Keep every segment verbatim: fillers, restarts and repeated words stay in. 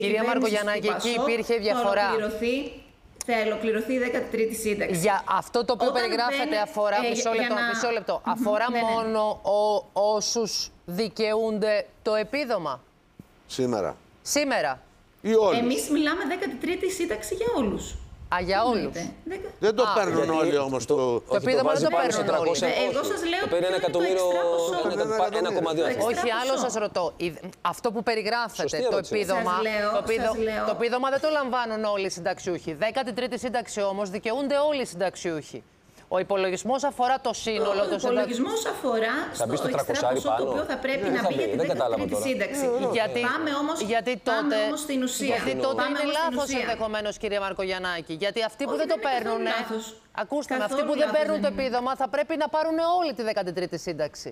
Κυρία Μαρκογιαννάκη, εκεί υπήρχε διαφορά. Θα ολοκληρωθεί, θα ολοκληρωθεί η δέκατη τρίτη σύνταξη. Για αυτό το οποίο Όταν περιγράφεται δεν, αφορά, ε, μισό λεπτό, να... μισό λεπτό, αφορά ναι, ναι. μόνο ο, όσους δικαιούνται το επίδομα. Σήμερα. Σήμερα. Ή όλους. Εμείς μιλάμε δέκατη τρίτη σύνταξη για όλους. Α, για όλους. Δεν το Α, παίρνουν γιατί όλοι όμως. το, Το, το επίδομα δεν το παίρνουν όλοι. Εγώ σας λέω το παίρνει ένα εκατομμύριο, ένα κόμμα δύο. Όχι, άλλο σας ρωτώ. Αυτό που περιγράφεται, το επίδομα, Σας λέω, το, επίδο, σας λέω. το επίδομα δεν το λαμβάνουν όλοι οι συνταξιούχοι. δέκατη τρίτη σύνταξη όμως δικαιούνται όλοι οι συνταξιούχοι. Ο υπολογισμός αφορά το σύνολο των Ο υπολογισμός αφορά στο εξτρά ποσό το οποίο θα πρέπει να πει για τη δέκατη τρίτη σύνταξη. Γιατί, πάμε όμως, γιατί τότε, πάμε όμως στην ουσία. Γιατί τότε πάμε είναι λάθος ουσία. ενδεχομένως, κυρία Μαρκογιαννάκη. Γιατί αυτοί που Όχι, δεν το δεν είναι παίρνουν. λάθος. Ακούστε με, αυτοί Καθόλου που δεν λάθος παίρνουν δεν το είναι. επίδομα θα πρέπει να πάρουν όλη τη δέκατη τρίτη σύνταξη.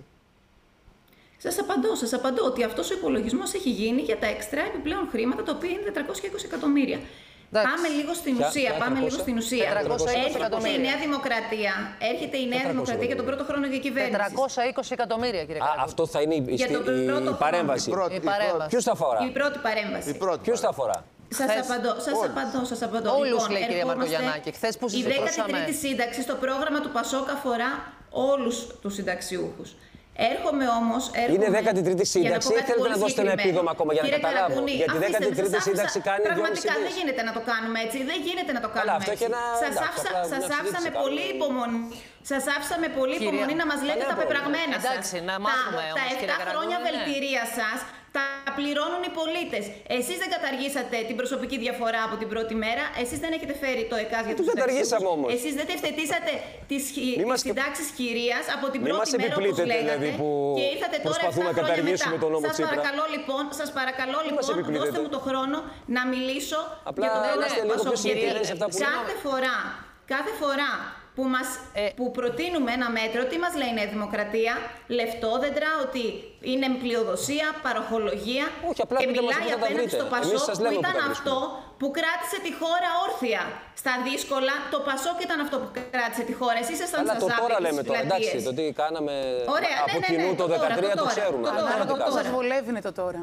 Σας απαντώ, σας απαντώ ότι αυτός ο υπολογισμός έχει γίνει για τα εξτρά επιπλέον χρήματα, τα οποία είναι τετρακόσια είκοσι εκατομμύρια. Εντάξει. Πάμε λίγο στην Ποια- ουσία. ποια Πάμε λίγο τετρακόσια? στην ουσία. τετρακόσια είκοσι Έρχεται η εκατομμύρια. Νέα Δημοκρατία. Έρχεται η Νέα Δημοκρατία για τον πρώτο χρόνο διακυβέρνηση. τετρακόσια είκοσι εκατομμύρια, κύριε Α, Καραγκούνη. αυτό θα είναι η, Για στη- τον πρώτο η παρέμβαση. η πρώτη, Η παρέμβαση. Ποιους θα αφορά? Η πρώτη παρέμβαση. η πρώτη. Ποιους θα αφορά? Σας Χθες- απαντώ, σας όλους. απαντώ, σας απαντώ. Όλους, Λοιπόν, λέει η κυρία ερχόμαστε- Μαρκογιαννάκη. Χθες που η συζητούσαμε. δέκατη τρίτη σύνταξη στο πρόγραμμα του ΠΑΣΟΚ αφορά όλους τους συνταξιούχους. Έρχομαι όμως. Έρχομαι Είναι δέκατη τρίτη για να σύνταξη πω ή κάτι θέλετε πολύ να δώσετε ένα συγκεκριμένο. επίδομα ακόμα για να Κύριε καταλάβω? Καραγκούνη, Γιατί η αφήστε δέκατη με, τρίτη σας άφησα- σύνταξη κάνει δυόμισι Πραγματικά δεν δις. γίνεται να το κάνουμε έτσι. Δεν γίνεται να το κάνουμε αυτό έτσι. και ένα- Σας εντάξει, άφησα, απλά σας μια άφησα συζήτηση με κάνουμε. πολύ υπομονή. Σας άφησα με πολύ Κυρία- υπομονή να μας λέτε Κανένα τα πεπραγμένα σας. Εντάξει, να μάθουμε Τα- όμως, Τα κύριε επτά Καραγκούνη, χρόνια ναι. βελτηρία σας τα πληρώνουν οι πολίτες. Εσείς δεν καταργήσατε την προσωπική διαφορά από την πρώτη μέρα. Εσείς δεν έχετε φέρει το ΕΚΑΣ για Το τους καταργήσαμε συνταξιούχους. όμως. Εσείς δεν διευθετήσατε τις, χι- Μη μας- τις συντάξεις χειρίας από την Μη πρώτη μας μέρα, όπως επιπλήτετε, λέγατε. δηλαδή, που Και ήρθατε τώρα προσπαθούμε επτά να χρόνια καταργήσουμε μετά. τον νόμο Σας Τσίπρα. παρακαλώ λοιπόν, σας παρακαλώ μας λοιπόν, επιπλήτετε. δώστε μου το χρόνο να μιλήσω Απλά για το θέμα είμαστε του λίγο ΠΑΣΟΚ. πιο συγκεκριμένοι Γιατί σε αυτά που κάθε φορά, κάθε φορά που, μας, Ε. που προτείνουμε ένα μέτρο, τι μας λέει η Νέα Δημοκρατία? Λεφτόδεντρα, ότι είναι πλειοδοσία, παροχολογία. Όχι, απλά και πείτε μας μιλάει πού θα τα απέναντι βρείτε. στο Εμείς ΠΑΣΟΚ σας που λέμε πού ήταν τα βρίσκουμε. αυτό που κράτησε τη χώρα όρθια. Στα δύσκολα, το ΠΑΣΟΚ ήταν αυτό που κράτησε τη χώρα. Εσείς ήσασταν Αλλά στα το ζάπη τώρα της λέμε τώρα. Εντάξει, πλατείας. το τι κάναμε Ωραία, ναι, από ναι, ναι, κοινού το το τώρα, δεκατρία το το τώρα, ξέρουμε. το Αλλά τώρα, δεν το το κάνουμε. τώρα. Σας βολεύει είναι το τώρα.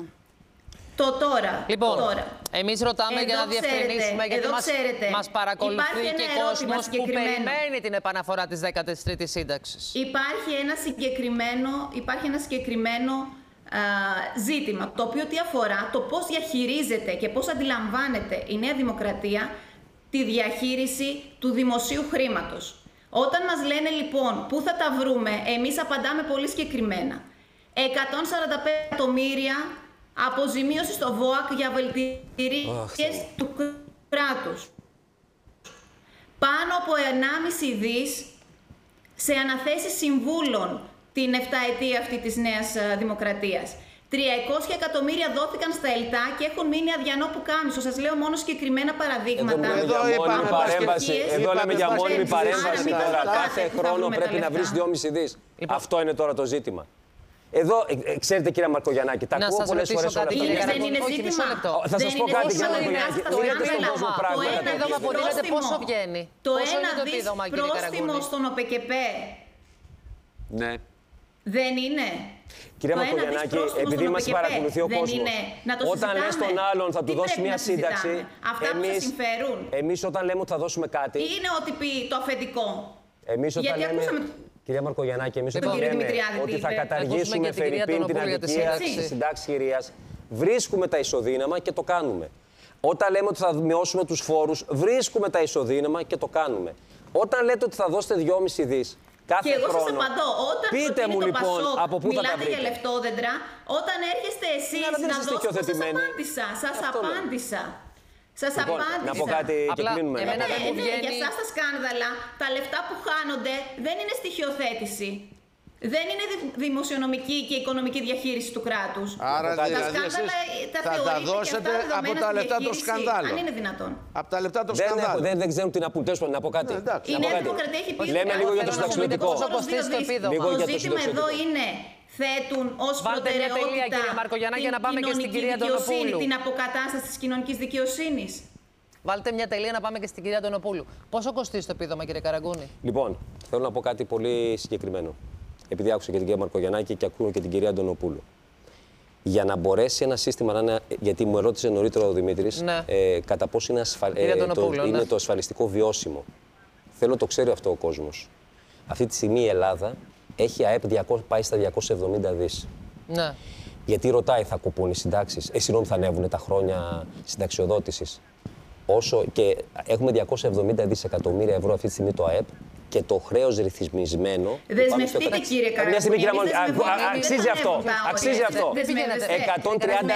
Το τώρα. Λοιπόν, το τώρα. εμείς ρωτάμε Εδώ για να ξέρετε, διευκρινίσουμε, γιατί εδώ μας, ξέρετε, μας παρακολουθεί υπάρχει ένα και ερώτημα κόσμος που συγκεκριμένο. περιμένει την επαναφορά της δέκατης τρίτης σύνταξης. Υπάρχει ένα συγκεκριμένο, υπάρχει ένα συγκεκριμένο α, ζήτημα, το οποίο τι αφορά το πώς διαχειρίζεται και πώς αντιλαμβάνεται η Νέα Δημοκρατία τη διαχείριση του δημοσίου χρήματος. Όταν μας λένε λοιπόν πού θα τα βρούμε, εμείς απαντάμε πολύ συγκεκριμένα. εκατόν σαράντα πέντε εκατομμύρια αποζημίωση στο ΒΟΑΚ για βελτιρίες του κράτους. Πάνω από ενάμιση δις σε αναθέσεις συμβούλων την εφταετία αυτή της Νέας α, Δημοκρατίας. τριακόσια εκατομμύρια δόθηκαν στα ΕΛΤΑ και έχουν μείνει αδιανό πουκάμισο. Σας λέω μόνο συγκεκριμένα παραδείγματα. Εδώ, Εδώ για είπαμε μόνιμη παρέμβαση. προσδοκίες. Εδώ λέμε για Είπαμε μόνιμη προσδοκίες. παρέμβαση Άρα μην τώρα. τα Κάθε ρωτάτε, θα χρόνο βρούμε πρέπει τα να βρει λεφτά. δυόμισι δις. Αυτό είναι τώρα το ζήτημα. Εδώ, ε, ε, ξέρετε κύριε Μαρκογιαννάκη, τα Να ακούω σας πολλές ρωτήσω φορές όλα κάτι, αυτά. κύριε Είναι, Γιατί- δεν είναι Όχι, μισό ζήτημα. λεπτό. Θα σας Δεν πω είναι κάτι, ζήτημα. κύριε Δεν Μαρκογιαννάκη. είναι Δείτε στον σκάνδαλα. κόσμο Το πράγματα. ένα Το επίδομα που δις δίνεται πρόστιμο. πόσο βγαίνει? Το Πόσο ένα είναι το δις επίδομα, κύριε πρόστιμο Καραγκούνη? στον ΟΠΕΚΕΠΕ Ναι. δεν είναι? Κύριε Το ένα δις Μαρκογιαννάκη, πρόστιμο επειδή στον μας ΟΠΕΚΕΠΕ παρακολουθεί ο δεν κόσμος, είναι να το όταν λες συζητάμε? τον άλλον θα του Τι δώσει πρέπει μια να σύνταξη, συζητάμε? Αυτά που σας συμφέρουν. εμείς όταν λέμε ότι θα δώσουμε κάτι, Ή είναι ότι πει το αφεντικό? εμείς όταν Γιατί λέμε, ακούσαμε κυρία Μαρκογιαννάκη, εμείς τον όταν κύριο λέμε Δημητριάδη τι ότι θα είπε. καταργήσουμε Ακούσουμε και την κυρία φερρυπίν την Τονοπούλου για τις αδικία συντάξεις. στη συντάξη χειρίας, βρίσκουμε τα ισοδύναμα και το κάνουμε. Όταν λέμε ότι θα μειώσουμε τους φόρους, βρίσκουμε τα ισοδύναμα και το κάνουμε. Όταν λέτε ότι θα δώσετε δυόμισι δις κάθε Και εγώ σας χρόνο, απαντώ, όταν πείτε προτείνει μου το λοιπόν Πασόκ, από πού θα τα μιλάτε για βρείτε. λεφτόδεντρα, όταν έρχεστε εσείς αλλά δεν να είστε δώσετε, σας στοιχειοθετημένοι. απάντησα, σας Αυτό λέω. απάντησα. Σας Λοιπόν, απάντησα. να πω κάτι και Απλά, κλείνουμε. εμένα Ναι, δεν μου ναι, βγαίνει- για εσάς τα σκάνδαλα, τα λεφτά που χάνονται δεν είναι στοιχειοθέτηση. Δεν είναι δη- δημοσιονομική και οικονομική διαχείριση του κράτους. Άρα τα δηλαδή σκάνδαλα εσείς τα θα τα θεωρείτε και δώσετε αυτά από δεδομένα τα στη λεφτά των διαχείριση, σκανδάλων. αν είναι δυνατόν. Από τα λεπτά των Δεν, έχω, σκανδάλων. δεν, δεν ξέρουν τι να πούν. Τέλος πάντων, να πω κάτι. Ναι, εντάξει. Η Να πω Νέα κάτι. Δημοκρατία έχει πει Λέμε ότι λίγο για το θέλω να μου πείτε συνταξιωτικό. πόσο κοστίζει το επίδομα. Λίγο Το για το ζήτημα συνταξιωτικό. εδώ είναι θέτουν ως Βάλτε μια τελεία, προτεραιότητα κύριε Μαρκογιαννάκη, για να πάμε και στην κοινωνική κυρία δικαιοσύνη, Αντωνοπούλου. την αποκατάσταση της κοινωνικής δικαιοσύνης. Βάλτε μια τελεία να πάμε και στην κυρία Αντωνοπούλου. Πόσο κοστίζει το επίδομα, κύριε Καραγκούνη? Λοιπόν, θέλω να πω κάτι πολύ συγκεκριμένο. Επειδή άκουσα και την κυρία Μαρκογιαννάκη και ακούω και την κυρία Αντωνοπούλου. για να μπορέσει ένα σύστημα να είναι. Γιατί μου ερώτησε νωρίτερα ο Δημήτρης, ναι. ε, κατά πόσο είναι, ασφα... ε, το, ναι. είναι το ασφαλιστικό βιώσιμο. Θέλω να το ξέρει αυτό ο κόσμος. Αυτή τη στιγμή η Ελλάδα έχει ΑΕΠ διακόσια, πάει στα διακόσια εβδομήντα δις. Ναι. Γιατί ρωτάει, θα κοπούν οι συντάξεις, ε, συγγνώμη, θα ανέβουν τα χρόνια συνταξιοδότησης. Όσο και έχουμε διακόσια εβδομήντα δισεκατομμύρια ευρώ αυτή τη στιγμή το ΑΕΠ και το χρέος ρυθμισμένο. Δεσμευτείτε, κύριε Καραγκούνη. Μια στιγμή, κύριε Μόνη, αξίζει αυτό. Αξίζει αυτό. εκατόν τριάντα.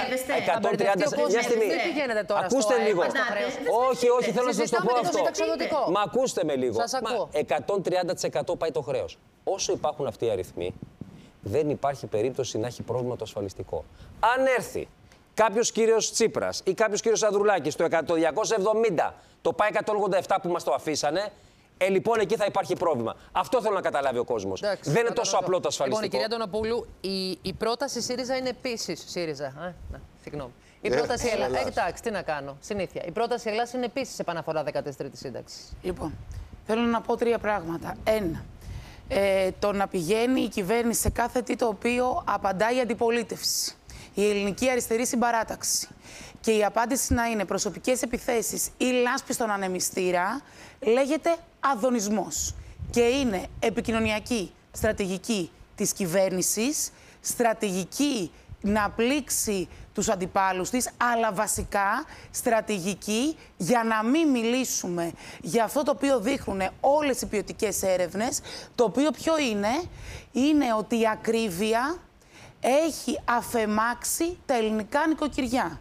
Μια στιγμή. Ακούστε λίγο. Όχι, όχι, θέλω να σας το πω αυτό. Μα ακούστε με λίγο. εκατόν τριάντα τοις εκατό πάει το χρέος. Όσο υπάρχουν αυτοί οι αριθμοί, δεν υπάρχει περίπτωση να έχει πρόβλημα το ασφαλιστικό. Αν έρθει κάποιος κύριος Τσίπρας ή κάποιος κύριος Ανδρουλάκης το διακόσια εβδομήντα, το πάει εκατόν ογδόντα επτά που μας το αφήσανε, ε, λοιπόν, εκεί θα υπάρχει πρόβλημα. Αυτό θέλω να καταλάβει ο κόσμος. Δεν είναι τόσο απλό το ασφαλιστικό. Λοιπόν, κυρία Αντωνοπούλου, η, η πρόταση ΣΥΡΙΖΑ είναι επίσης. ΣΥΡΙΖΑ. Α, να, συγγνώμη. Η πρόταση ε, Ελλάδα. Εντάξει, τι να κάνω. Συνήθεια. Η πρόταση Ελλάδα είναι επίσης επαναφορά δεκατέσσερις τρίτη σύνταξη. Λοιπόν, θέλω να πω τρία πράγματα. Ένα. Ε, το να πηγαίνει η κυβέρνηση σε κάθε τι το οποίο απαντάει η αντιπολίτευση. Η ελληνική αριστερή συμπαράταξη. Και η απάντηση να είναι προσωπικές επιθέσεις ή λάσπη στον ανεμιστήρα, λέγεται αδωνισμός. Και είναι επικοινωνιακή στρατηγική της κυβέρνησης, στρατηγική να πλήξει τους αντιπάλους της, αλλά βασικά στρατηγική για να μην μιλήσουμε για αυτό το οποίο δείχνουν όλες οι ποιοτικές έρευνες, το οποίο ποιο είναι, είναι ότι η ακρίβεια έχει αφεμάξει τα ελληνικά νοικοκυριά.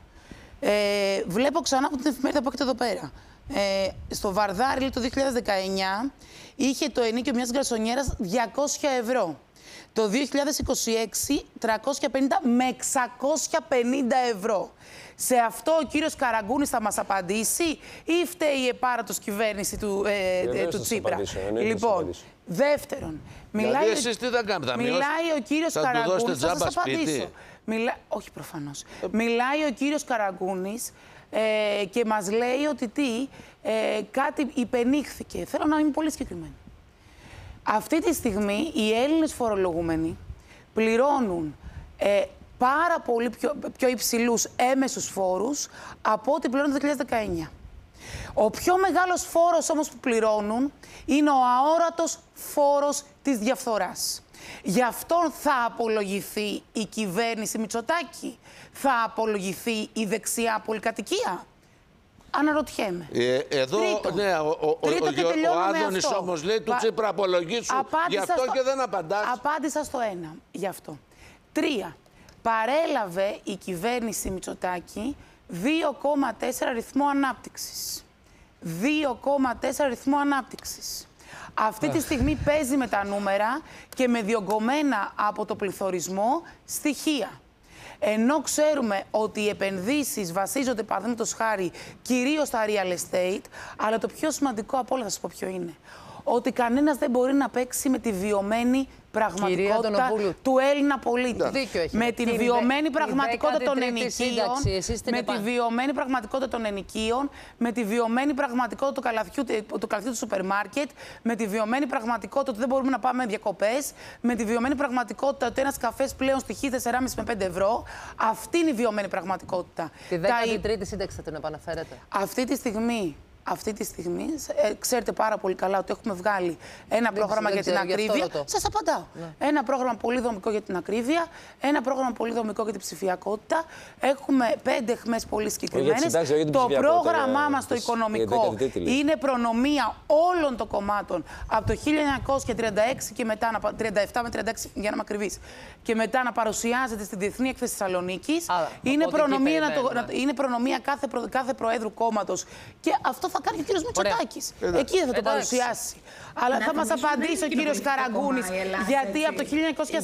Ε, βλέπω ξανά από την εφημερίδα που έχετε εδώ πέρα. Ε, στο Βαρδάρι το δύο χιλιάδες δεκαεννιά είχε το ενίκιο μιας γκαρσονιέρας διακόσια ευρώ. Το δύο χιλιάδες είκοσι έξι τριακόσια πενήντα με εξακόσια πενήντα ευρώ. Σε αυτό ο κύριος Καραγκούνης θα μας απαντήσει ή φταίει η επάρατος κυβέρνηση του, ε, του Τσίπρα. Λοιπόν, δεύτερον, μιλάει, δηλαδή εσείς τι θα κάνετε, μιλάει ο κύριος θα Καραγκούνης, του θα σας απαντήσω. σπίτι. Μιλά... Όχι προφανώς. Ε... Μιλάει ο κύριος Καραγκούνης ε, και μας λέει ότι τι, ε, κάτι υπενήχθηκε. Θέλω να είμαι πολύ συγκεκριμένη. Αυτή τη στιγμή οι Έλληνες φορολογούμενοι πληρώνουν ε, πάρα πολύ πιο, πιο υψηλούς έμεσους φόρους από ό,τι πληρώνουν το δύο χιλιάδες δεκαεννιά. Ο πιο μεγάλος φόρος όμως που πληρώνουν είναι ο αόρατος φόρος της διαφθοράς. Γι' αυτό θα απολογηθεί η κυβέρνηση Μητσοτάκη, θα απολογηθεί η δεξιά πολυκατοικία. Αναρωτιέμαι. Ε, εδώ, Τρίτο. ναι, ο, ο, Τρίτο ο, ο Άδωνης όμως λέει του Τσίπρα απολογήσου, γι' αυτό στο... και δεν απαντάς. Απάντησα στο ένα, γι' αυτό. Τρία. Παρέλαβε η κυβέρνηση Μητσοτάκη δύο κόμμα τέσσερα ρυθμό ανάπτυξης. δύο κόμμα τέσσερα ρυθμό ανάπτυξης. Αυτή τη στιγμή παίζει με τα νούμερα και με διωγγωμένα από το πληθωρισμό στοιχεία. Ενώ ξέρουμε ότι οι επενδύσεις βασίζονται, παραδείγματος χάρη, κυρίως στα real estate, αλλά το πιο σημαντικό από όλα θα σας πω ποιο είναι. Ότι κανένας δεν μπορεί να παίξει με τη βιωμένη πραγματικότητα του Έλληνα πολίτη. Με την βιωμένη πραγματικότητα των ενοικίων, με τη βιωμένη πραγματικότητα των ενοικίων, με τη βιωμένη πραγματικότητα του καλαθιού του, καλαθιού του σούπερ μάρκετ, με τη βιωμένη πραγματικότητα ότι δεν μπορούμε να πάμε διακοπές, με τη βιωμένη πραγματικότητα ότι ένας καφές πλέον στοιχίζει τέσσερα με πέντε ευρώ. Αυτή είναι η βιωμένη πραγματικότητα. Τη δέκατη τρίτη σύνταξη θα την επαναφέρετε. Αυτή τη στιγμή. Αυτή τη στιγμή, ε, ξέρετε πάρα πολύ καλά ότι έχουμε βγάλει ένα δεν πρόγραμμα για την ακρίβεια. Σας απαντάω. Ναι. Ένα πρόγραμμα πολύ δομικό για την ακρίβεια, ένα πρόγραμμα πολύ δομικό για την ψηφιακότητα. Έχουμε πέντε αιχμές πολύ συγκεκριμένες. Το πρόγραμμά μας το οικονομικό είναι προνομία όλων των κομμάτων από το χίλια εννιακόσια τριάντα έξι και μετά, τριάντα επτά με τριάντα έξι για να είμαι ακριβής, και μετά να παρουσιάζεται στην Διεθνή Έκθεση Θεσσαλονίκης. Είναι προνομία, να το, να, είναι προνομία κάθε, προ, κάθε Προέδρου κόμματος. Και αυτό θα κάνει ο κύριος Μητσοτάκης. Εκεί θα το παρουσιάσει. Αλλά να θα μας απαντήσει ο κύριος Καραγκούνης, γιατί από το χίλια εννιακόσια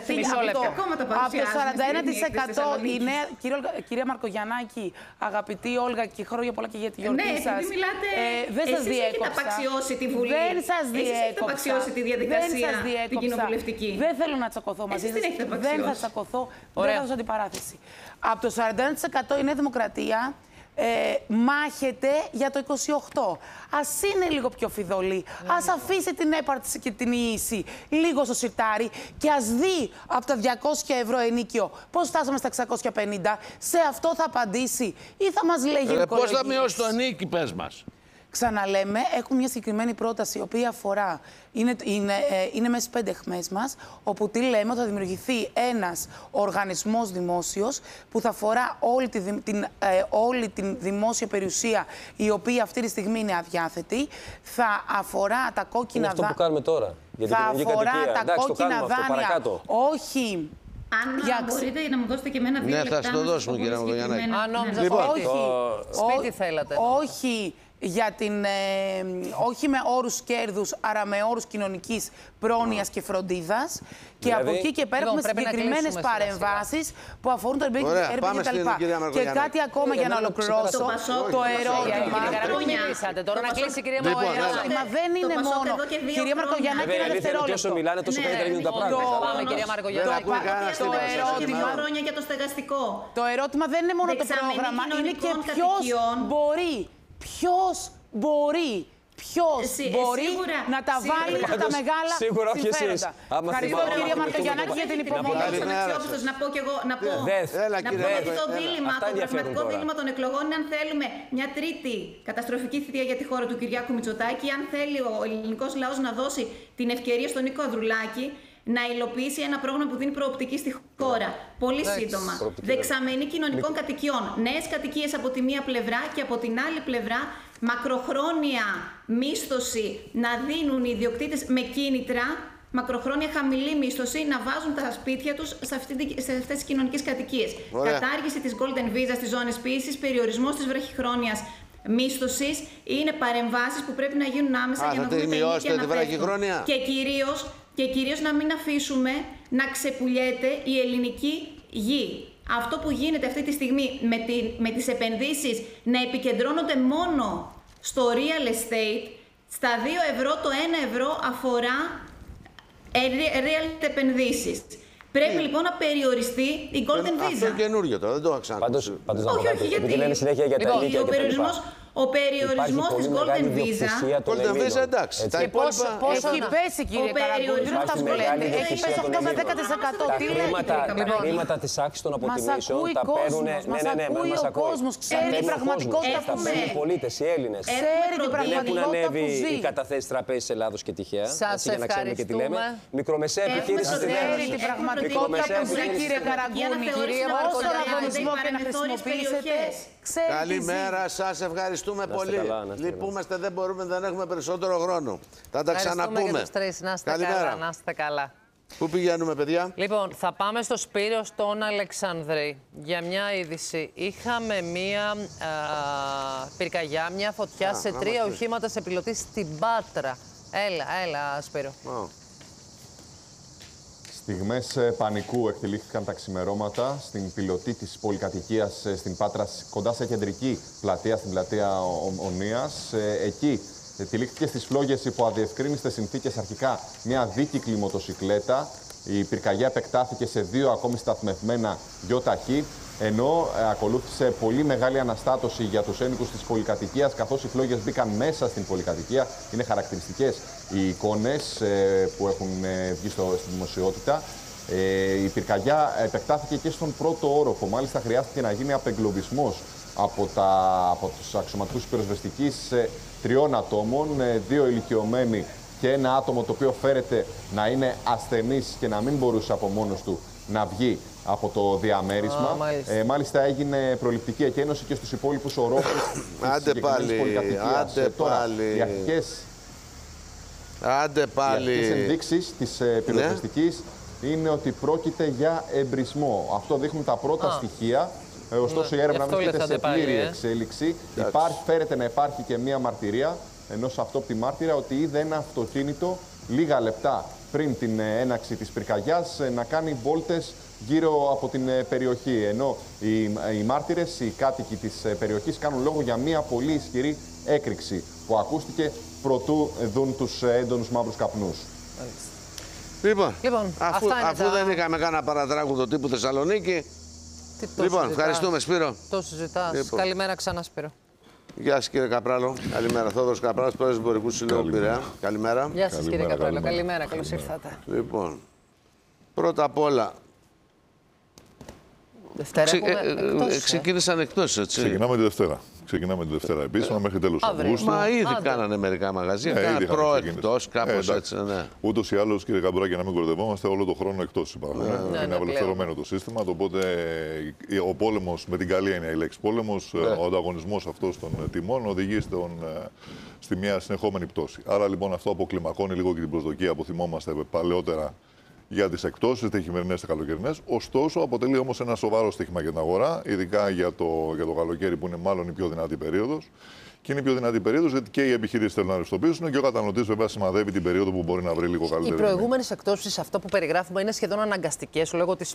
σαράντα ένα τοις εκατό η νέα. Κυρία Μαρκογιαννάκη, αγαπητή Όλγα, και χρόνια πολλά και για τη γιορτή σας. Δεν σας διέκοψα. Έχετε απαξιώσει τη Βουλή. Δεν σας διέκοψα. Έχετε απαξιώσει τη διαδικασία την κοινοβουλευτική. Δεν θέλω να τσακωθώ μαζί σας. Δεν θα τσακωθώ. Δεν θα δώσω αντιπαράθεση. Από το σαράντα ένα τοις εκατό η Νέα Δημοκρατία ε, μάχεται για το είκοσι οκτώ. Ας είναι λίγο πιο φιδωλή. Mm. Ας αφήσει την έπαρξη και την ίηση λίγο στο σιρτάρι και ας δει από τα διακόσια ευρώ ενίκιο πώς φτάσαμε στα εξακόσια πενήντα. Σε αυτό θα απαντήσει ή θα μας λέγει ε, πώς θα μειώσει το ενίκη, πες μας. Ξαναλέμε, έχουμε μια συγκεκριμένη πρόταση, η οποία αφορά, είναι, είναι, ε, είναι μέσα στις πέντε αιχμές μας, όπου τι λέμε, ότι θα δημιουργηθεί ένας οργανισμός δημόσιος που θα αφορά όλη, τη, την, ε, όλη την δημόσια περιουσία, η οποία αυτή τη στιγμή είναι αδιάθετη, θα αφορά τα κόκκινα δάνεια. Είναι αυτό που κάνουμε τώρα, για την θα αφορά κατοικία. τα Εντάξει, κόκκινα δάνεια, όχι... Αν για... μπορείτε να μου δώσετε και εμένα δύο ναι, λεπτά. Ναι, θα σας το δώσουμε, κύριε Μαυρογιαννάκη. Αν νόμιζα λοιπόν, σπίτι. Όχι, σπίτι θέλατε. Όχι, για την, ε, όχι με όρους κέρδους, άρα με όρους κοινωνικής πρόνοιας και φροντίδας. Και δηλαδή, από εκεί και πέρα έχουμε συγκεκριμένες παρεμβάσεις που αφορούν το Airbnb κτλ. Και κάτι ακόμα για να ολοκληρώσω. Το ερώτημα. Τώρα να κλείσει η κυρία Μαυρογιαννάκη. Μα δεν είναι μόνο. Κυρία Μαυρογιαννάκη, ένα δευτερόλεπτο. Όσο μιλάνε, τόσο καλύτερα γίνουν τα πράγματα. Πάμε, κυρία Μαυρογιαννάκη. Το ερώτημα χρόνια για το στεγαστικό. Το ερώτημα δεν είναι μόνο το πρόγραμμα, είναι και ποιος μπορεί. Ποιος μπορεί, ποιος μπορεί σίγουρα, να τα σίγουρα. βάλει με τα μεγάλα σίγουρα, όχι εσείς. Ευχαριστώ, κυρία Μαρκογιαννάκη, για την υπομονή. Να πω κι εγώ, να πω, να πω ότι το δίλημμα, το πραγματικό δίλημμα των εκλογών είναι αν θέλουμε μια τρίτη καταστροφική θητεία για τη χώρα του Κυριάκου Μητσοτάκη, αν θέλει ο ελληνικός λαός να δώσει την ευκαιρία στον Νίκο Ανδρουλάκη να υλοποιήσει ένα πρόγραμμα που δίνει προοπτική στη χώρα. Πολύ σύντομα. Δεξαμενή κοινωνικών κατοικιών. Νέες κατοικίες από τη μία πλευρά και από την άλλη πλευρά μακροχρόνια μίσθωση να δίνουν οι ιδιοκτήτες με κίνητρα, μακροχρόνια χαμηλή μίσθωση, να βάζουν τα σπίτια τους σε, αυτή, σε αυτές τις κοινωνικές κατοικίες. Κατάργηση της Golden Visa στις ζώνες ποίησης, περιορισμός της βραχυχρόνιας μίσθωσης είναι παρεμβάσεις που πρέπει να γίνουν άμεσα Α, για να βγουν τα τη βραχυχρόνια. Και κυρίως Και κυρίως να μην αφήσουμε να ξεπουλιέται η ελληνική γη. Αυτό που γίνεται αυτή τη στιγμή με, τη, με τις επενδύσεις να επικεντρώνονται μόνο στο real estate, στα δύο ευρώ το ένα ευρώ αφορά real επενδύσεις. Πρέπει mm. λοιπόν να περιοριστεί η Golden Visa. Αυτό είναι καινούργιο τώρα, δεν το είχα ξανακούσει. Πάντως να πω κάτι, επειδή λένε συνέχεια για τα ενίκια και τα λοιπά. Ο περιορισμός της Golden Visa. Golden Visa, εντάξει. Και πόσο έχει πέσει, κύριε Καραγκούνη, αυτά που λέτε. Έχει πέσει οκτώ με δέκα τοις εκατό. Τα χρήματα της άξης των αποτιμήσεων τα παίρνουν. Μας ακούει ο κόσμος, ξέρει την πραγματικότητα που ζει. Οι πολίτες, οι Έλληνες. Ξέρει την πραγματικότητα που ζει. Δεν έχουν ανέβει οι καταθέσεις τραπέζης της Ελλάδος και τυχαία. Σας ευχαριστούμε. Μικρομεσαία επιχείρηση στη Ξέρει την πραγματικότητα που ζει, κύριε Καραγκούνη. Όσο αγωνισμό και να χρησιμοποιήσετε. Καλημέρα, σας ευχαριστούμε πολύ. Λυπούμαστε, δεν μπορούμε, δεν έχουμε περισσότερο χρόνο. Θα τα ξαναπούμε. Να είστε καλά, να είστε καλά. Πού πηγαίνουμε, παιδιά? Λοιπόν, θα πάμε στο Σπύριο στον Αλεξανδρή για μια είδηση. Είχαμε μια α, πυρκαγιά, μια φωτιά α, σε τρία οχήματα σε πιλωτή στην Πάτρα. Έλα, έλα, Σπύρο. Oh. Στιγμές πανικού εκτελήχθηκαν τα ξημερώματα στην πιλωτή της πολυκατοικίας στην Πάτρα, κοντά σε κεντρική πλατεία, στην πλατεία Ωνίας. Εκεί τυλίχθηκε στις φλόγες υπό αδιευκρίνιστες συνθήκες αρχικά μια δίκυκλη μοτοσικλέτα. Η πυρκαγιά επεκτάθηκε σε δύο ακόμη σταθμευμένα γιοταχή, ενώ ακολούθησε πολύ μεγάλη αναστάτωση για τους ένοικους της πολυκατοικίας, καθώς οι φλόγες μπήκαν μέσα στην πολυκατοικία. Είναι χαρακτηριστικές οι εικόνες που έχουν βγει στο, στη δημοσιότητα. Η πυρκαγιά επεκτάθηκε και στον πρώτο όροφο. Μάλιστα, χρειάστηκε να γίνει απεγκλωβισμός από, τα, από τους αξιωματικούς πυροσβεστικής τριών ατόμων, δύο ηλικιωμένοι και ένα άτομο το οποίο φέρεται να είναι ασθενής και να μην μπορούσε από μόνος του να βγει από το διαμέρισμα. Oh, μάλιστα. Ε, μάλιστα έγινε προληπτική εκένωση και στους υπόλοιπους ορόφους της συγκεκριμένης πολυκατοικίας. Άντε Τώρα, πάλι. Οι αρχικές, Άντε πάλι. Οι αρχικές ενδείξεις της ε, πυροσβεστικής ναι. είναι ότι πρόκειται για εμπρισμό. Αυτό δείχνουν τα πρώτα ah. στοιχεία. Ε, ωστόσο ναι. η έρευνα βρίσκεται σε πλήρη ε. εξέλιξη. Υπάρχει, φέρεται να υπάρχει και μία μαρτυρία ενός αυτόπτη μάρτυρα ότι είδε ένα αυτοκίνητο λίγα λεπτά πριν την έναξη της πυρκαγιάς να κάνει βόλτες γύρω από την περιοχή. Ενώ οι, οι μάρτυρες, οι κάτοικοι της περιοχής κάνουν λόγο για μία πολύ ισχυρή έκρηξη που ακούστηκε προτού δουν τους έντονους μαύρους καπνούς. Λοιπόν, λοιπόν αφού, αφού τα... δεν είχαμε κανένα παρατράγουδο τύπου Θεσσαλονίκη, Λοιπόν, συζητάς? Ευχαριστούμε, Σπύρο. Το συζητάς. Λοιπόν. Καλημέρα ξανά, Σπύρο. Γεια σας, κύριε Καπράλο. Καλημέρα. Θόδωρος Καπράλος, πρόεδρος του Εμπορικού Συλλόγου Πειραιά. Καλημέρα. Γεια σας, κύριε Καπράλο. Καλημέρα. Καλώς ήρθατε. Λοιπόν, πρώτα απ' όλα. Δευτέρα Ξε... έχουμε εκτός, ε, ξεκίνησαν εκτός, έτσι. Ξεκινάμε τη Δευτέρα. Ξεκινάμε τη Δευτέρα επίσημα μέχρι τέλος Αυγούστου. Μα ήδη Άντε. κάνανε μερικά μαγαζιά. Ναι, κάνανε προεκτός, κάπως ε, έτσι. Ναι. Ούτως ή άλλως, κύριε Καμπουράκη, να μην κορδευόμαστε, όλο το χρόνο εκτός υπάρχουν. Ναι, είναι ναι, απελευθερωμένο το σύστημα. Οπότε ο πόλεμος, με την καλή έννοια η λέξη πόλεμος, ναι. ο ανταγωνισμός αυτός των τιμών οδηγεί στον, στη μια συνεχόμενη πτώση. Άρα λοιπόν αυτό αποκλιμακώνει λίγο και την προσδοκία που θυμόμαστε παλαιότερα για τις εκτόσεις, είτε χειμερινές είτε καλοκαιρινές. Ωστόσο, αποτελεί όμως ένα σοβαρό στοίχημα για την αγορά, ειδικά για το, για το καλοκαίρι που είναι μάλλον η πιο δυνατή περίοδος. Και είναι η πιο δυνατή περίοδος γιατί και οι επιχειρήσεις θέλουν να ρευστοποιήσουν και ο καταναλωτής βέβαια σημαδεύει την περίοδο που μπορεί να βρει λίγο καλύτερη. Οι προηγούμενες εκτόσεις, αυτό που περιγράφουμε, είναι σχεδόν αναγκαστικές λόγω της.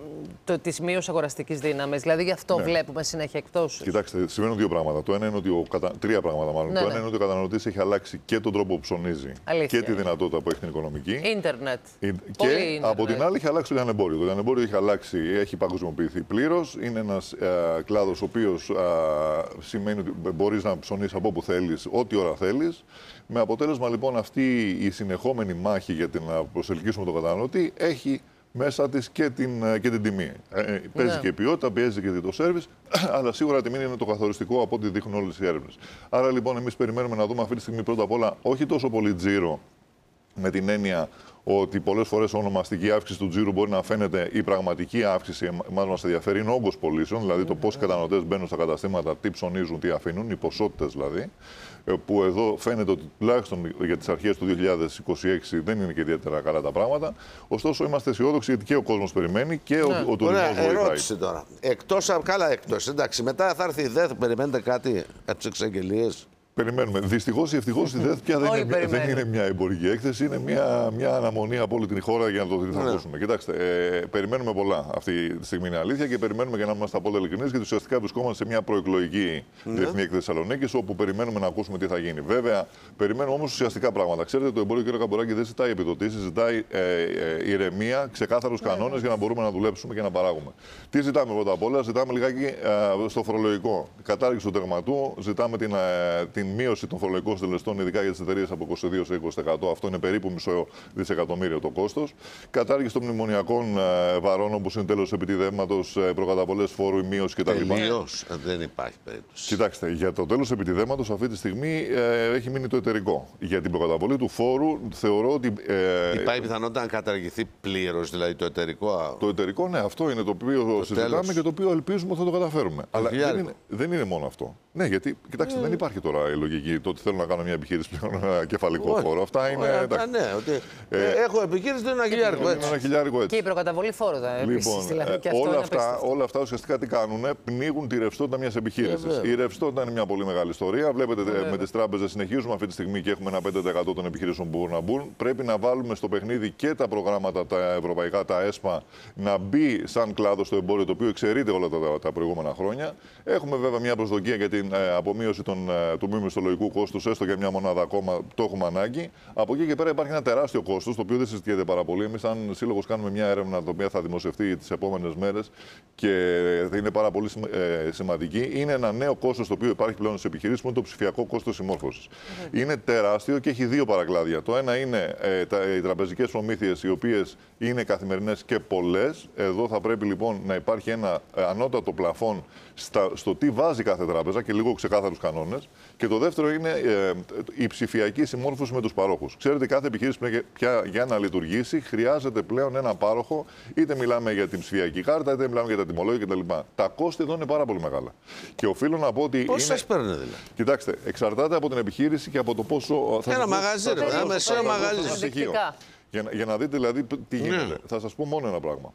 Τη μείωση αγοραστική δύναμη. Δηλαδή, γι' αυτό ναι. βλέπουμε συνέχεια εκτόσεις. Κοιτάξτε, σημαίνουν δύο πράγματα. Το ένα είναι ότι. Ο κατα... Τρία πράγματα, μάλλον. Ναι, το ένα ναι. είναι ότι ο καταναλωτής έχει αλλάξει και τον τρόπο που ψωνίζει Αλήθεια. και τη δυνατότητα που έχει την οικονομική. Ίντερνετ. Και ίντερνετ. Από την άλλη, έχει αλλάξει το λιανεμπόριο. Το λιανεμπόριο έχει αλλάξει, έχει παγκοσμιοποιηθεί πλήρως. Είναι ένας ε, κλάδος ο οποίος ε, σημαίνει ότι μπορείς να ψωνίσεις από όπου θέλεις, ό,τι ώρα θέλεις. Με αποτέλεσμα λοιπόν αυτή η συνεχόμενη μάχη για να προσελκύσουμε τον καταναλωτή έχει μέσα της και την, και την τιμή. Ε, παίζει ναι. και η ποιότητα, παίζει και το σέρβις, αλλά σίγουρα η τιμή είναι το καθοριστικό από ό,τι δείχνουν όλες οι έρευνες. Άρα λοιπόν εμείς περιμένουμε να δούμε αυτή τη στιγμή πρώτα απ' όλα όχι τόσο πολύ τζίρο, με την έννοια ότι πολλές φορές ονομαστική αύξηση του τζίρου μπορεί να φαίνεται η πραγματική αύξηση, μάλλον μας ενδιαφέρει, είναι ο όγκος πωλήσεων, δηλαδή το πόσοι καταναλωτές μπαίνουν στα καταστήματα, τι ψωνίζουν, τι αφήνουν, οι ποσότητες δηλαδή. Που εδώ φαίνεται ότι τουλάχιστον για τις αρχές του δύο χιλιάδες είκοσι έξι δεν είναι και ιδιαίτερα καλά τα πράγματα. Ωστόσο, είμαστε αισιόδοξοι γιατί και ο κόσμος περιμένει και ναι. ο, ο τουρισμός βοηθάει. Ερώτηση τώρα. Εκτός, καλά εκτός, εντάξει, μετά θα έρθει η ΔΕΘ, περιμένετε κάτι από τις εξαγγελίες. Περιμένουμε. Δυστυχώς ή ευτυχώς η ΔΕΘ πια δεν, είναι, δεν είναι μια εμπορική έκθεση, είναι μια, μια αναμονή από όλη την χώρα για να το δει, θα ακούσουμε. Κοιτάξτε, ε, περιμένουμε πολλά αυτή τη στιγμή, είναι αλήθεια, και περιμένουμε, για να είμαστε απόλυτα ειλικρινείς, γιατί ουσιαστικά βρισκόμαστε σε μια προεκλογική ναι. διεθνή έκθεση Θεσσαλονίκης, όπου περιμένουμε να ακούσουμε τι θα γίνει. Βέβαια, περιμένουμε όμως ουσιαστικά πράγματα. Ξέρετε, το εμπόριο, κύριε Καμπουράκη, δεν ζητάει επιδοτήσεις, ζητάει ε, ε, ηρεμία, ξεκάθαρους κανόνες ναι. για να μπορούμε να δουλέψουμε και να παράγουμε. Τι ζητάμε πρώτα απ' όλα, ζητάμε λιγάκι ε, στο φορολογικό. Κατάργηση του τερματού, ζητάμε την, ε, την μείωση των φορολογικών συντελεστών, ειδικά για τις εταιρείες από είκοσι δύο σε είκοσι τοις εκατό. Αυτό είναι περίπου μισό δισεκατομμύριο το κόστος. Κατάργηση των μνημονιακών ε, βαρών, όπως είναι τέλος επιτιδεύματος, ε, προκαταβολές φόρου, η μείωση κτλ. Τελείως, δεν υπάρχει περίπτωση. Κοιτάξτε, για το τέλος επιτιδεύματος αυτή τη στιγμή ε, έχει μείνει το εταιρικό. Για την προκαταβολή του φόρου θεωρώ ότι. Ε, υπάρχει πιθανότητα να καταργηθεί πλήρως, δηλαδή το εταιρικό. Το εταιρικό, ναι, αυτό είναι το οποίο το συζητάμε τέλος. Και το οποίο ελπίζουμε ότι θα το καταφέρουμε. Το Αλλά δεν είναι, δεν είναι μόνο αυτό. Ναι, γιατί κοιτάξτε, mm. δεν υπάρχει τώρα η λογική το ότι θέλω να κάνω μια επιχείρηση πλέον κεφαλικό oh. φόρο. Αυτά είναι. Oh, αυτά, ναι, ότι ε, έχω επιχείρηση, δεν είναι ένα χιλιάρικο έτσι. Ένα χιλιάρικο έτσι. Και η προκαταβολή φόρου θα λοιπόν, δηλαδή, και όλα, αυτά, όλα αυτά ουσιαστικά τι κάνουν, πνίγουν τη ρευστότητα μιας επιχείρησης. Η ρευστότητα είναι μια πολύ μεγάλη ιστορία. Βλέπετε yeah, με τις τράπεζες συνεχίζουμε αυτή τη στιγμή και έχουμε ένα πέντε τοις εκατό των επιχειρήσεων που μπορούν να μπουν. Πρέπει να βάλουμε στο παιχνίδι και τα προγράμματα τα ευρωπαϊκά, τα ΕΣΠΑ, να μπει σαν κλάδο στο εμπόριο, το οποίο εξαιρείται όλα τα, τα προηγούμενα χρόνια. Έχουμε βέβαια μια προσδοκία για την ε, απομείωση των, ε, του μη μισθολογικού κόστους, έστω για μια μονάδα ακόμα, το έχουμε ανάγκη. Από εκεί και πέρα υπάρχει ένα τεράστιο κόστος, το οποίο δεν συζητιέται πάρα πολύ. Εμείς, σαν σύλλογος, κάνουμε μια έρευνα, την οποία θα δημοσιευτεί τις επόμενες μέρες και θα είναι πάρα πολύ ε, σημαντική. Είναι ένα νέο κόστος το οποίο υπάρχει πλέον στις επιχειρήσεις, που είναι το ψηφιακό κόστος συμμόρφωσης. Mm-hmm. Είναι τεράστιο και έχει δύο παρακλάδια. Το ένα είναι ε, τα, οι τραπεζικές προμήθειες, οι οποίες είναι καθημερινές και πολλές. Εδώ θα πρέπει λοιπόν να υπάρχει ένα ανώτατο πλαφόν στα, στο τι βάζει κάθε τράπεζα και λίγο ξεκάθαρους κανόνες. Και το δεύτερο είναι ε, η ψηφιακή συμμόρφωση με τους παρόχους. Ξέρετε, κάθε επιχείρηση πια για να λειτουργήσει χρειάζεται πλέον ένα πάροχο, είτε μιλάμε για την ψηφιακή κάρτα, είτε μιλάμε για τα τιμολόγια κτλ. Τα κόστη εδώ είναι πάρα πολύ μεγάλα. Και οφείλω να πω ότι. Πώς σας παίρνει δηλαδή? Κοιτάξτε, εξαρτάται από την επιχείρηση και από το πόσο. Ένα μαγαζί, ρε, ένα μεσαίο μαγαζί. Για, για να δείτε δηλαδή τι γίνεται. Ναι. Θα σας πω μόνο ένα πράγμα.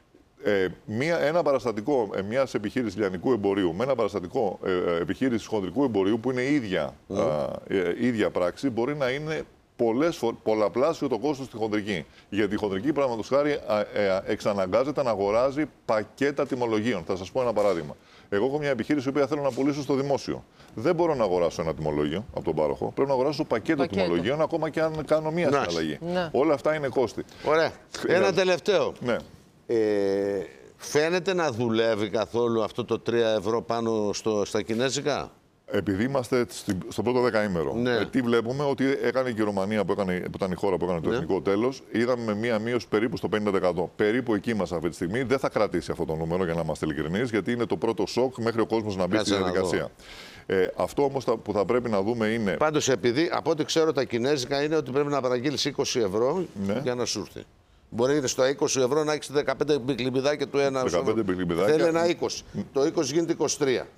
Ε, μία, ένα παραστατικό ε, μιας επιχείρησης λιανικού εμπορίου με ένα παραστατικό ε, επιχείρησης χοντρικού εμπορίου, που είναι ίδια, mm. α, ε, ίδια πράξη, μπορεί να είναι πολλές, πολλαπλάσιο το κόστος στη χοντρική. Γιατί η χοντρική, πράγματος χάρη, ε, εξαναγκάζεται να αγοράζει πακέτα τιμολογίων. Θα σας πω ένα παράδειγμα. Εγώ έχω μια επιχείρηση που θέλω να πουλήσω στο δημόσιο. Δεν μπορώ να αγοράσω ένα τιμολόγιο από τον πάροχο. Πρέπει να αγοράσω πακέτο, πακέτο. τιμολογίων, ακόμα και αν κάνω μία συναλλαγή. Ναι. Όλα αυτά είναι κόστη. Ωραία. Ένα τελευταίο. Ναι. Ε, Φαίνεται να δουλεύει καθόλου αυτό το τρία ευρώ πάνω στο, στα κινέζικα. Επειδή είμαστε στο πρώτο δεκαήμερο, ναι. ε, τι βλέπουμε, ότι έκανε και η Ρουμανία που, έκανε, που ήταν η χώρα που έκανε το ναι. εθνικό τέλος, είδαμε μία μείωση περίπου στο πενήντα τοις εκατό. Περίπου εκεί μας αυτή τη στιγμή. Δεν θα κρατήσει αυτό το νούμερο, για να είμαστε ειλικρινείς, γιατί είναι το πρώτο σοκ μέχρι ο κόσμος να μπει στη διαδικασία. Ε, αυτό όμως που θα πρέπει να δούμε είναι. Πάντως, επειδή από ό,τι ξέρω τα κινέζικα είναι ότι πρέπει να παραγγείλεις είκοσι ευρώ ναι. για να σου έρθει. Μπορεί στα είκοσι ευρώ να έχεις δεκαπέντε μπικλιμπιδάκια του ένα. δεκαπέντε μπικλιμπιδάκια. Θέλει ένα είκοσι. Το είκοσι γίνεται είκοσι τρία.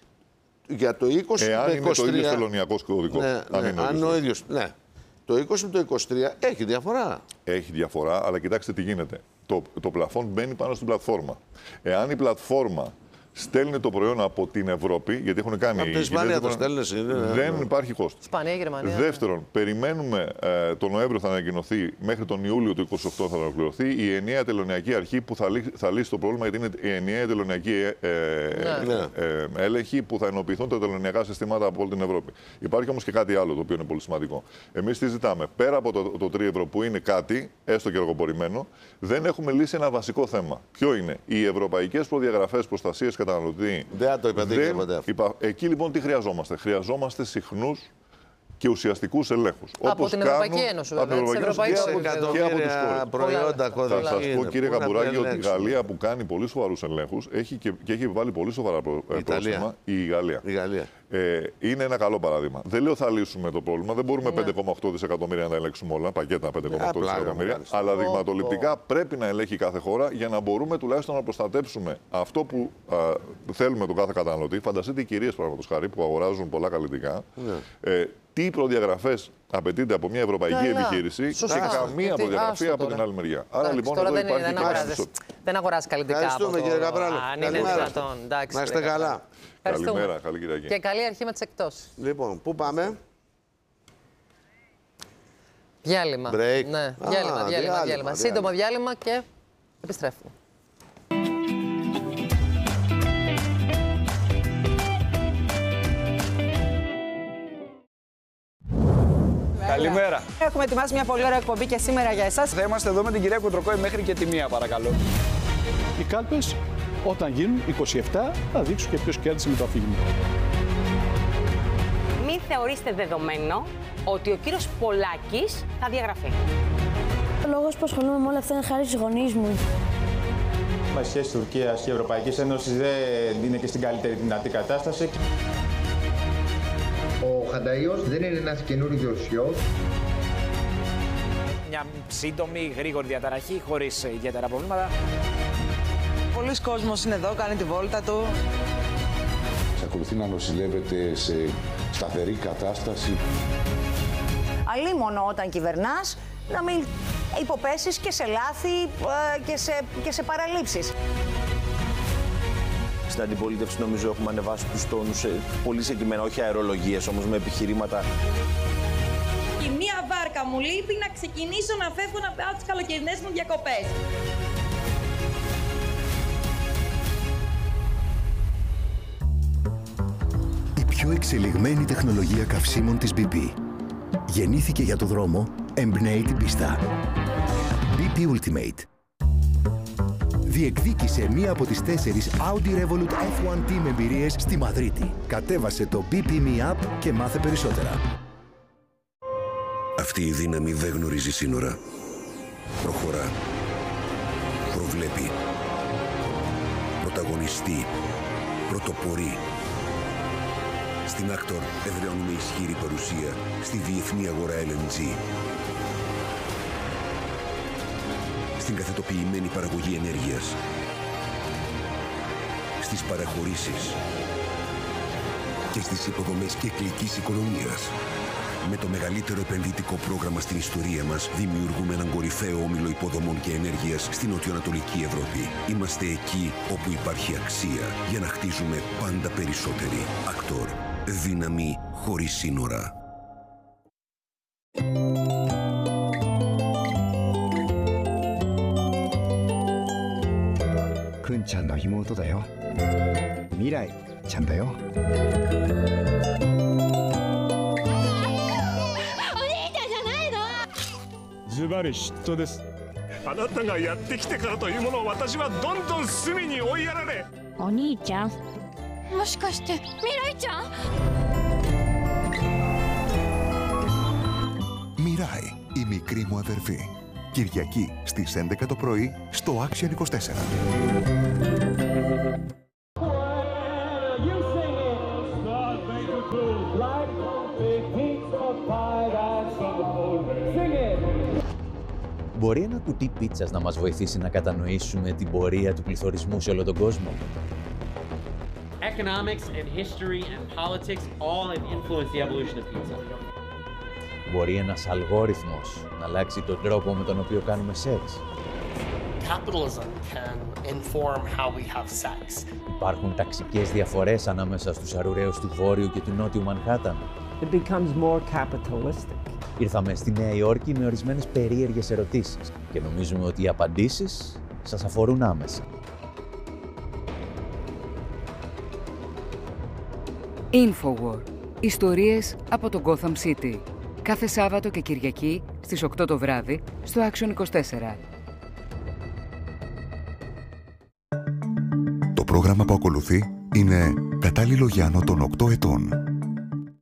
Για το είκοσι Εάν με είκοσι τρία, είναι το ίδιο τελωνειακό κωδικό. Ναι, αν ναι, είναι αν ο ίδιος, ναι. Το είκοσι με το είκοσι τρία έχει διαφορά. Έχει διαφορά, αλλά κοιτάξτε τι γίνεται. Το, το πλαφόν μπαίνει πάνω στην πλατφόρμα. Εάν η πλατφόρμα στέλνει το προϊόν από την Ευρώπη, γιατί έχουν κάνει. Από την Ισπανία το στέλνει. Δεν υπάρχει κόστος. Ισπανία, Γερμανία. Δεύτερον, περιμένουμε ε, τον Νοέμβριο θα ανακοινωθεί, μέχρι τον Ιούλιο του είκοσι οκτώ θα ολοκληρωθεί η ενιαία τελωνειακή αρχή που θα, λύ, θα λύσει το πρόβλημα, γιατί είναι η ενιαία τελωνειακή ε, ε, ναι. ε, ε, έλεγχη που θα ενοποιηθούν τα τελωνειακά συστήματα από όλη την Ευρώπη. Υπάρχει όμως και κάτι άλλο το οποίο είναι πολύ σημαντικό. Εμείς τι ζητάμε. Πέρα από το, το τρία ευρώ που είναι κάτι, έστω και αργοπορημένο, δεν έχουμε λύσει ένα βασικό θέμα. Ποιο είναι? Οι ευρωπαϊκές προδιαγραφές προστασίας καταναλωτή. Δεν το είπατε ποτέ. Υπά... Εκεί λοιπόν τι χρειαζόμαστε? Χρειαζόμαστε συχνούς και ουσιαστικούς ελέγχους. Από την Ευρωπαϊκή Ένωση, βέβαια. Από την Ευρωπαϊκή Ένωση και από τις χώρες. Προϊόντα, θα σας πω, κύριε Καμπουράκη, ότι η Γαλλία που κάνει πολύ σοβαρούς ελέγχους έχει και, και έχει επιβάλει πολύ σοβαρά πρόστιμα. Η Γαλλία. Η Γαλλία. Ε, είναι ένα καλό παράδειγμα. Δεν λέω θα λύσουμε το πρόβλημα. Δεν μπορούμε ναι. πέντε κόμμα οκτώ δισεκατομμύρια να τα ελέγξουμε όλα, πακέτα πέντε κόμμα οκτώ δισεκατομμύρια. Αλλά δειγματοληπτικά πρέπει να ελέγχει κάθε χώρα για να μπορούμε τουλάχιστον να προστατέψουμε αυτό που α, θέλουμε τον κάθε καταναλωτή. Φανταστείτε οι κυρίες, παραδείγματος χάρη, που αγοράζουν πολλά καλλιτικά. Ναι. Ε, τι προδιαγραφές απαιτείται από μια ευρωπαϊκή Καλά. επιχείρηση Σωστά. και καμία προδιαγραφή από την άλλη μεριά. Άρα λοιπόν εδώ δεν υπάρχει δεν, δεν αγοράζει καλλιτικά. Ευχαριστούμε κύριε Καπράλο. Αν είναι δυνατόν. Να είστε καλά. Καλημέρα, καλή Κυριακή. Και καλή αρχή με τις εκτόσεις. Λοιπόν, πού πάμε? Διάλειμμα. Break. Ναι, διάλειμμα, Α, διάλειμμα, διάλειμμα, διάλειμμα. Σύντομο διάλειμμα και επιστρέφουμε. Καλημέρα. Έχουμε ετοιμάσει μια πολύ ωραία εκπομπή και σήμερα για εσάς. Θα είμαστε εδώ με την κυρία Κουτροκόη μέχρι και τη μία, παρακαλώ. Οι κάλπες, όταν γίνουν είκοσι επτά, θα δείξουν και ποιος κέρδισε με το αφήγημα. Μην θεωρήστε δεδομένο ότι ο κύριος Πολάκης θα διαγραφεί. Ο λόγος που ασχολούμαι με όλα αυτά είναι χάρη στους γονείς μου. Οι σχέσεις Τουρκίας και Ευρωπαϊκής Ένωσης δεν είναι και στην καλύτερη δυνατή κατάσταση. Ο Χανταΐος δεν είναι ένας καινούργιος ιός. Μια σύντομη, γρήγορη διαταραχή, χωρίς ιδιαίτερα προβλήματα. Πολλοί κόσμος είναι εδώ, κάνει τη βόλτα του. Εξακολουθεί να νοσηλεύεται σε σταθερή κατάσταση. Αλίμονο όταν κυβερνάς, να μην υποπέσεις και σε λάθη και σε, και σε παραλήψεις. Στην αντιπολίτευση νομίζω έχουμε ανεβάσει τους τόνους πολύ συγκεκριμένα, όχι αερολογίες όμως, με επιχειρήματα. Η μία βάρκα μου λείπει να ξεκινήσω να φεύγω να πάω τις καλοκαιρινές μου διακοπές. Η πιο εξελιγμένη τεχνολογία καυσίμων της μπι πι. Γεννήθηκε για το δρόμο, εμπνέει την πίστα. μπι πι Ultimate. Διεκδίκησε μία από τις τέσσερις Audi Revolut εφ ουάν Team εμπειρίες στη Μαδρίτη. Κατέβασε το μπι πι Me App και μάθε περισσότερα. Αυτή η δύναμη δεν γνωρίζει σύνορα. Προχωρά. Προβλέπει. Πρωταγωνιστεί. Πρωτοπορεί. Στην Actor εδραιώνουμε ισχυρή παρουσία στη διεθνή αγορά ελ εν τζι. Στην καθετοποιημένη παραγωγή ενέργειας, στις παραχωρήσεις και στις υποδομές κυκλικής οικονομίας. Με το μεγαλύτερο επενδυτικό πρόγραμμα στην ιστορία μας, δημιουργούμε έναν κορυφαίο όμιλο υποδομών και ενέργειας στην νοτιοανατολική Ευρώπη. Είμαστε εκεί όπου υπάρχει αξία για να χτίζουμε πάντα περισσότεροι. Actor. Δύναμη χωρίς σύνορα. くんちゃんの妹だよ。未来ちゃんだよ。お兄ちゃんじゃないの。ズバリ嫉妬です。 あなたがやってきてからというものを私はどんどん隅に追いやられ。 お兄ちゃん、もしかして未来ちゃん？ Μιράι, η μικρή μου αδερφή. Κυριακή στις έντεκα το πρωί στο Action είκοσι τέσσερα. Μπορεί ένα κουτί πίτσας να μας βοηθήσει να κατανοήσουμε την πορεία του πληθωρισμού σε όλο τον κόσμο? Economics and history and politics all have influenced the evolution of pizza. Μπορεί ένας αλγόριθμος να αλλάξει τον τρόπο με τον οποίο κάνουμε σεξ? Capitalism can inform how we have sex. Υπάρχουν ταξικές διαφορές ανάμεσα στους αρουραίους του Βόρειου και του Νότιου Μανχάταν. It becomes more capitalistic. Ήρθαμε στη Νέα Υόρκη με ορισμένες περίεργες ερωτήσεις και νομίζουμε ότι οι απαντήσεις σας αφορούν άμεσα. Infowar. Ιστορίες από το Gotham City. Κάθε Σάββατο και Κυριακή στις οκτώ το βράδυ στο Action είκοσι τέσσερα. Το πρόγραμμα που ακολουθεί είναι κατάλληλο για άνω των οκτώ ετών.